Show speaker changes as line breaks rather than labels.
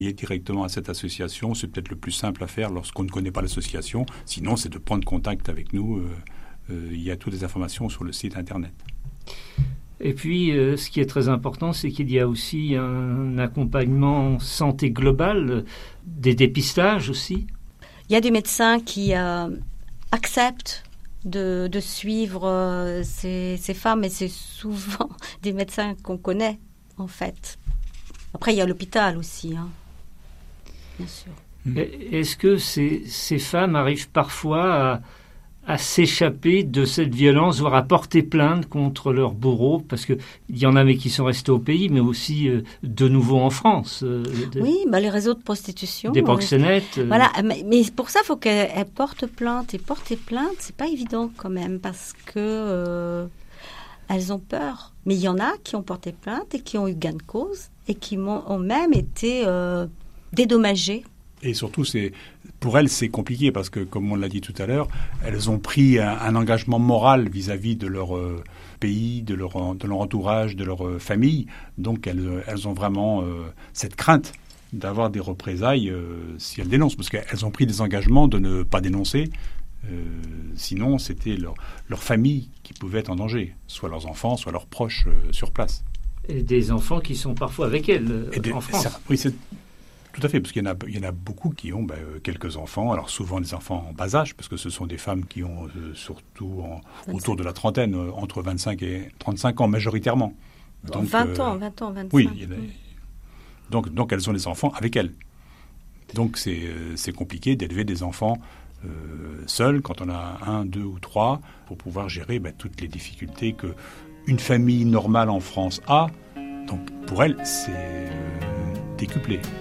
liées directement à cette association. C'est peut-être le plus simple à faire lorsqu'on ne connaît pas l'association. Sinon, c'est de prendre contact avec nous. Il y a toutes les informations sur le site Internet.
Et puis, ce qui est très important, c'est qu'il y a aussi un accompagnement santé globale, des dépistages aussi.
Il y a des médecins qui acceptent de suivre ces femmes, et c'est souvent des médecins qu'on connaît, en fait. Après, il y a l'hôpital aussi, bien sûr.
Est-ce que ces femmes arrivent parfois à s'échapper de cette violence, voire à porter plainte contre leur bourreau, parce qu'il y en avait qui sont restés au pays, mais aussi de nouveau en France.
Oui, les réseaux de prostitution.
Des proxénètes.
Voilà, mais pour ça, il faut qu'elles portent plainte. Et porter plainte, c'est pas évident quand même, parce que elles ont peur. Mais il y en a qui ont porté plainte et qui ont eu gain de cause, et qui ont même été dédommagées. Et
surtout, pour elles, c'est compliqué parce que, comme on l'a dit tout à l'heure, elles ont pris un engagement moral vis-à-vis de leur pays, de leur entourage, de leur famille. Donc, elles ont vraiment cette crainte d'avoir des représailles si elles dénoncent. Parce qu'elles ont pris des engagements de ne pas dénoncer. Sinon, c'était leur famille qui pouvait être en danger. Soit leurs enfants, soit leurs proches sur place.
Et des enfants qui sont parfois avec elles en France.
Oui, c'est... Tout à fait, parce qu'il y en a beaucoup qui ont quelques enfants, alors souvent des enfants en bas âge, parce que ce sont des femmes qui ont surtout autour de la trentaine, entre 25 et 35 ans majoritairement.
Donc, 20 ans, 25.
Oui, donc elles ont des enfants avec elles. Donc c'est compliqué d'élever des enfants seuls, quand on a 1, 2 ou 3, pour pouvoir gérer toutes les difficultés qu'une famille normale en France a. Donc pour elles, c'est décuplé.